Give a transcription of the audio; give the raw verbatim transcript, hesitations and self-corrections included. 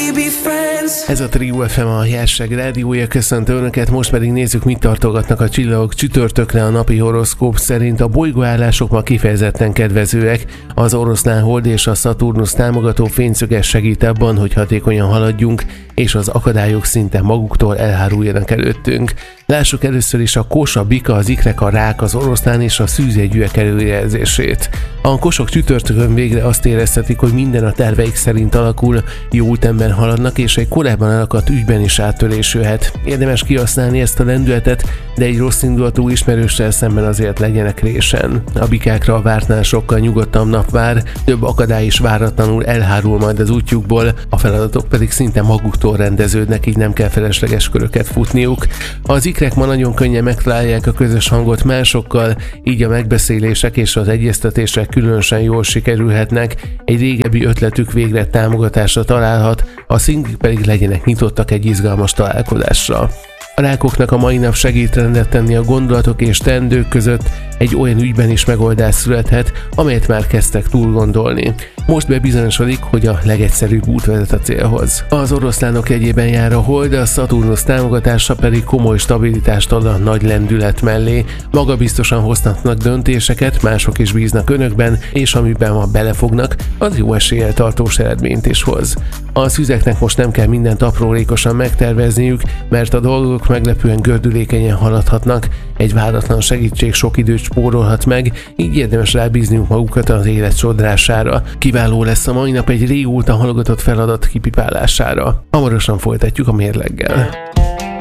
Ez a Trio ef em, a Jászság rádiója, köszöntő önöket, most pedig nézzük, mit tartogatnak a csillagok csütörtökre. A napi horoszkóp szerint a bolygóállások ma kifejezetten kedvezőek. Az Oroszlán hold és a Szaturnusz támogató fényszöges segít abban, hogy hatékonyan haladjunk, és az akadályok szinte maguktól elháruljanak előttünk. Lássuk először is a kos, a bika, az ikrek, a rák, az oroszlán és a szűzjegyűek előjelzését. A kosok csütörtökön végre azt éreztetik, hogy minden a terveik szerint alakul, jó útemben haladnak, és egy korábban elakadt ügyben is áttörés jöhet. Érdemes kihasználni ezt a lendületet, de egy rossz indulatú ismerőssel szemben azért legyenek résen. A bikákra a vártnál sokkal nyugodtabb nap vár, több akadály is váratlanul elhárul majd az útjukból, a feladatok pedig szinte maguktól rendeződnek, így nem kell felesleges köröket futniuk. Az ikrek ma nagyon könnyen megtalálják a közös hangot másokkal, így a megbeszélések és az egyeztetések különösen jól sikerülhetnek, egy régebbi ötletük végre támogatásra találhat, a szinglik pedig legyenek nyitottak egy izgalmas találkozásra. A rákoknak a mai nap segít rendet tenni a gondolatok és teendők között, egy olyan ügyben is megoldás születhet, amelyet már kezdtek túl gondolni. Most bebizonyosodik, hogy a legegyszerűbb út vezet a célhoz. Az oroszlánok jegyében jár a hold, a Szaturnusz támogatása pedig komoly stabilitást ad a nagy lendület mellé. Magabiztosan hozhatnak döntéseket, mások is bíznak önökben, és amiben ma belefognak, az jó eséllyel tartós eredményt is hoz. A szüzeknek most nem kell mindent aprólékosan megtervezniük, mert a dolgok meglepően gördülékenyen haladhatnak, egy váratlan segítség sok időt spórolhat meg, így érdemes rábízniuk magukat az élet sodrására. Kiváló lesz a mai nap egy régóta halogatott feladat kipipálására. Hamarosan folytatjuk a mérleggel.